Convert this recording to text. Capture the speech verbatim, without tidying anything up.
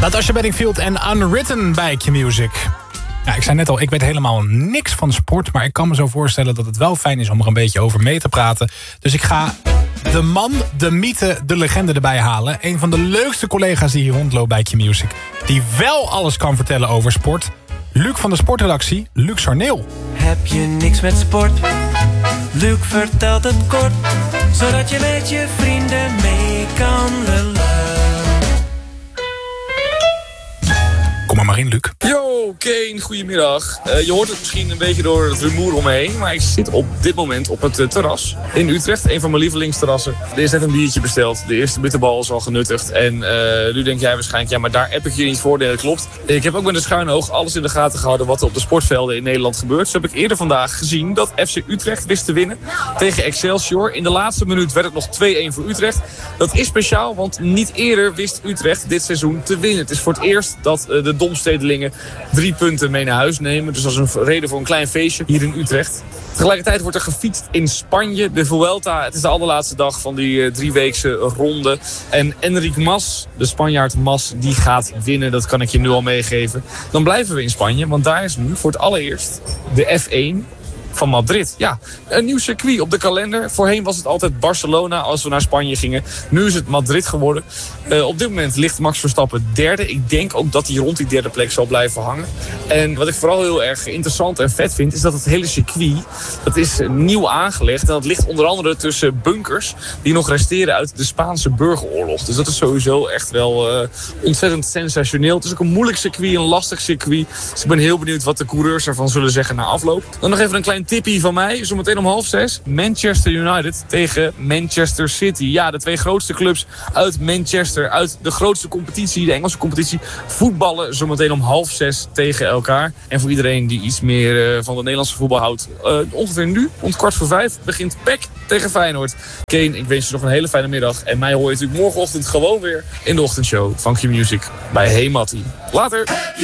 Natasha Bedingfield en Unwritten bij Q-Music. Ja, ik zei net al, ik weet helemaal niks van sport, maar ik kan me zo voorstellen dat het wel fijn is om er een beetje over mee te praten. Dus ik ga de man, de mythe, de legende erbij halen. Een van de leukste collega's die hier rondloopt bij Q-Music. Die wel alles kan vertellen over sport. Luc van de sportredactie, Luc Sarneel. Heb je niks met sport? Luc vertelt het kort, zodat je met je vrienden mee kan lullen. Kom maar maar in, Luc. Yo, Kane, goedemiddag. Uh, je hoort het misschien een beetje door het rumoer omheen, maar ik zit op dit moment op het uh, terras in Utrecht. Een van mijn lievelingsterrassen. Er is net een biertje besteld. De eerste bitterbal is al genuttigd. En uh, nu denk jij waarschijnlijk, ja, maar daar heb ik je niet voor. Nee, dat klopt. Ik heb ook met een schuin oog alles in de gaten gehouden wat er op de sportvelden in Nederland gebeurt. Zo heb ik eerder vandaag gezien dat F C Utrecht wist te winnen tegen Excelsior. In de laatste minuut werd het nog twee-een voor Utrecht. Dat is speciaal, want niet eerder wist Utrecht dit seizoen te winnen. Het is voor het eerst dat uh, de Domstedelingen drie punten mee naar huis nemen. Dus dat is een reden voor een klein feestje hier in Utrecht. Tegelijkertijd wordt er gefietst in Spanje. De Vuelta, het is de allerlaatste dag van die uh, drieweekse ronde. En Enric Mas, de Spanjaard Mas, die gaat winnen. Dat kan ik je nu al meegeven. Dan blijven we in Spanje, want daar is nu voor het allereerst de F één van Madrid. Ja, een nieuw circuit op de kalender. Voorheen was het altijd Barcelona als we naar Spanje gingen. Nu is het Madrid geworden. Uh, op dit moment ligt Max Verstappen derde. Ik denk ook dat hij rond die derde plek zal blijven hangen. En wat ik vooral heel erg interessant en vet vind, is dat het hele circuit, dat is nieuw aangelegd. En dat ligt onder andere tussen bunkers die nog resteren uit de Spaanse burgeroorlog. Dus dat is sowieso echt wel uh, ontzettend sensationeel. Het is ook een moeilijk circuit, een lastig circuit. Dus ik ben heel benieuwd wat de coureurs ervan zullen zeggen na afloop. Dan nog even een klein tippie van mij. Zometeen om half zes. Manchester United tegen Manchester City. Ja, de twee grootste clubs uit Manchester. Uit de grootste competitie, de Engelse competitie. Voetballen zometeen om half zes tegen elkaar. En voor iedereen die iets meer uh, van de Nederlandse voetbal houdt. Uh, ongeveer nu, om kwart voor vijf, begint P E C tegen Feyenoord. Kane, ik wens je nog een hele fijne middag. En mij hoor je natuurlijk morgenochtend gewoon weer in de ochtendshow van Q-Music bij Hey Mattie. Later!